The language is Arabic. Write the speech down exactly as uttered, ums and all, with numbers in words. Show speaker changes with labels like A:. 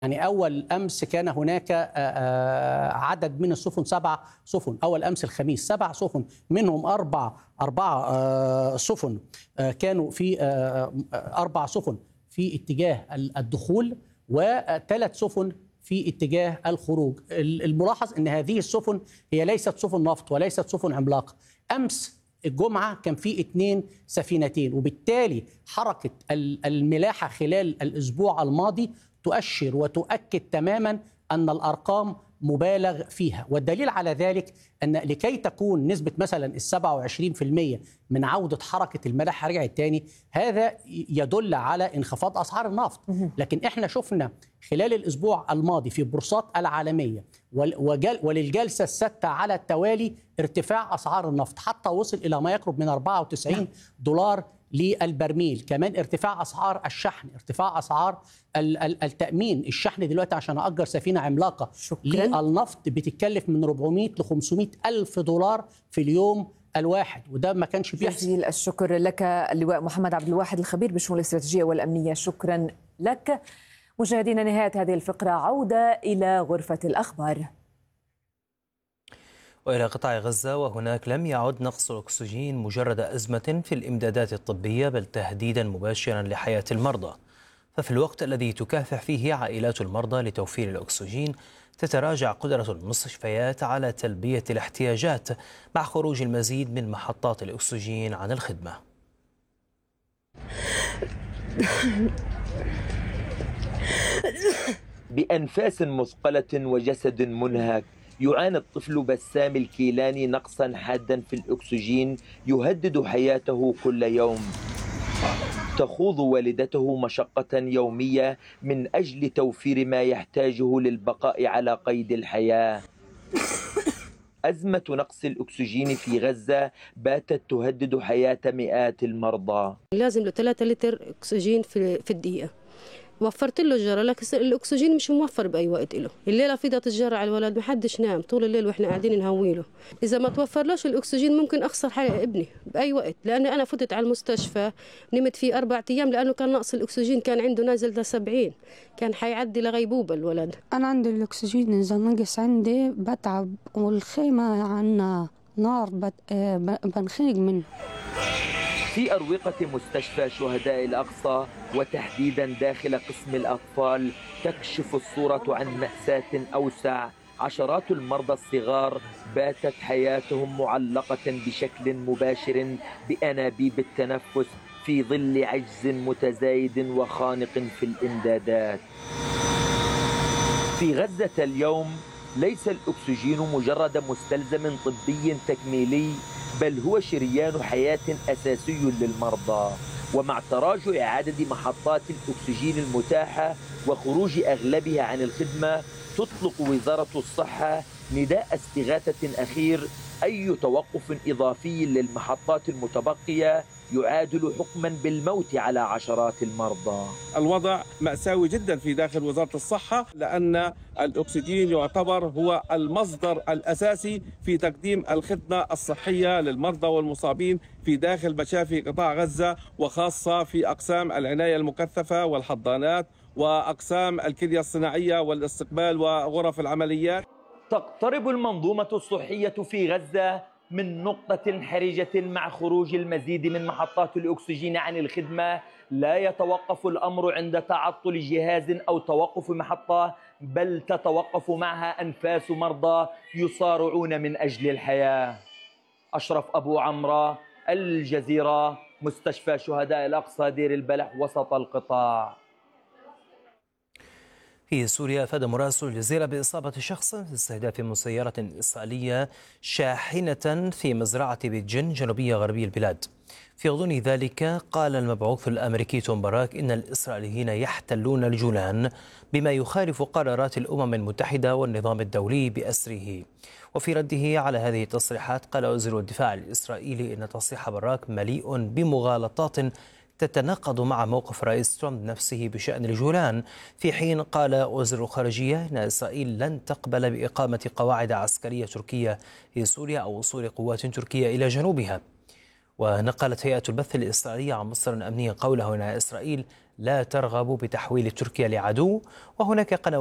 A: يعني أول أمس كان هناك عدد من السفن، سبع سفن. أول أمس الخميس سبع سفن، منهم أربع أربع سفن كانوا في أربع سفن في اتجاه الدخول، وثلاث سفن في اتجاه الخروج. الملاحظ أن هذه السفن هي ليست سفن نفط وليست سفن عملاقة. أمس الجمعة كان في اثنين سفينتين، وبالتالي حركة الملاحة خلال الأسبوع الماضي تؤشر وتؤكد تماما أن الأرقام مبالغ فيها. والدليل على ذلك أن لكي تكون نسبة مثلا السبعة وعشرين بالمئة من عودة حركة الملاحة رجعت تاني، هذا يدل على انخفاض أسعار النفط. لكن احنا شفنا خلال الأسبوع الماضي في البورصات العالمية وللجلسة السادسة على التوالي ارتفاع أسعار النفط حتى وصل إلى ما يقرب من أربعة وتسعين دولار للبرميل. كمان ارتفاع أسعار الشحن، ارتفاع أسعار التأمين. الشحن دلوقتي عشان أجر سفينة عملاقة للنفط بتتكلف من أربعمئة ل خمسمئة ألف دولار في اليوم الواحد، وده ما كانش بيحصل.
B: جزيل الشكر لك اللواء محمد عبد الواحد الخبير بالشؤون الاستراتيجية والأمنية، شكرا لك. مشاهدينا، نهاية هذه الفقرة، عودة إلى غرفة الأخبار
C: وإلى قطاع غزة. وهناك لم يعد نقص الأكسجين مجرد أزمة في الإمدادات الطبية، بل تهديدا مباشرا لحياة المرضى. ففي الوقت الذي تكافح فيه عائلات المرضى لتوفير الأكسجين، تتراجع قدرة المستشفيات على تلبية الاحتياجات مع خروج المزيد من محطات الأكسجين عن الخدمة.
D: بأنفاس مثقلة وجسد منهك، يعاني الطفل بسام الكيلاني نقصا حادا في الأكسجين يهدد حياته كل يوم. تخوض والدته مشقة يومية من أجل توفير ما يحتاجه للبقاء على قيد الحياة. أزمة نقص الأكسجين في غزة باتت تهدد حياة مئات المرضى.
E: لازم له ثلاثة لتر أكسجين في في الدقيقة. وفرت له الجرة، لكن الأكسجين مش موفر بأي وقت له. الليلة فضت الجرة على الولد، محدش نام طول الليل وإحنا قاعدين نهوي له. إذا ما توفرلوش الأكسجين ممكن أخسر حياة ابني بأي وقت، لأن أنا فتت على المستشفى نمت فيه أربع أيام لأنه كان نقص الأكسجين، كان عنده نازل لسبعين، كان حيعدي لغيبوبة الولد.
F: أنا عندي الأكسجين إذا نقص عندي بتعب، والخيمة عنا نار بنخنق منه.
D: في أروقة مستشفى شهداء الأقصى وتحديدا داخل قسم الأطفال تكشف الصورة عن مأساة أوسع. عشرات المرضى الصغار باتت حياتهم معلقة بشكل مباشر بأنابيب التنفس في ظل عجز متزايد وخانق في الإمدادات. في غزة اليوم ليس الأكسجين مجرد مستلزم طبي تكميلي، بل هو شريان حياة أساسي للمرضى. ومع تراجع عدد محطات الأكسجين المتاحة وخروج أغلبها عن الخدمة، تطلق وزارة الصحة نداء استغاثة أخير. أي توقف إضافي للمحطات المتبقية يعادل حكما بالموت على عشرات المرضى.
G: الوضع مأساوي جدا في داخل وزارة الصحة، لأن الأكسجين يعتبر هو المصدر الأساسي في تقديم الخدمة الصحية للمرضى والمصابين في داخل مشافي قطاع غزة، وخاصة في أقسام العناية المكثفة والحضانات وأقسام الكلية الصناعية والاستقبال وغرف العمليات.
D: تقترب المنظومة الصحية في غزة من نقطة حرجة مع خروج المزيد من محطات الأكسجين عن الخدمة. لا يتوقف الأمر عند تعطل جهاز أو توقف محطة، بل تتوقف معها أنفاس مرضى يصارعون من أجل الحياة. أشرف أبو عمرة، الجزيرة، مستشفى شهداء الأقصى دير البلح وسط القطاع.
C: في سوريا أفاد مراسل الجزيرة بإصابة شخص في استهداف مسيرة إسرائيلية شاحنة في مزرعة بيت جن جنوبية غربي البلاد. في غضون ذلك قال المبعوث الأمريكي توم باراك إن الإسرائيليين يحتلون الجولان بما يخالف قرارات الأمم المتحدة والنظام الدولي بأسره. وفي رده على هذه التصريحات قال وزير الدفاع الإسرائيلي إن تصريح باراك مليء بمغالطات تتناقض مع موقف رئيس ترامب نفسه بشأن الجولان، في حين قال وزير الخارجية أن إسرائيل لن تقبل بإقامة قواعد عسكرية تركية في سوريا أو وصول قوات تركية إلى جنوبها. ونقلت هيئة البث الإسرائيلية عن مصدر أمني قوله أن إسرائيل لا ترغب بتحويل تركيا لعدو، وهناك قنوات